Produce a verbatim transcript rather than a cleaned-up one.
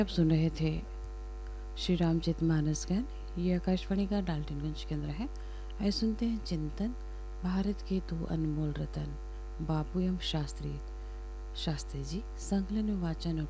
आप सुन रहे थे श्री रामचरित मानस ज्ञान। ये आकाशवाणी का डाल्टनगंज केंद्र है। आइए सुनते हैं चिंतन। भारत के दो अनमोल रतन बाबू एवं शास्त्री शास्त्री जी। संकलन वाचन और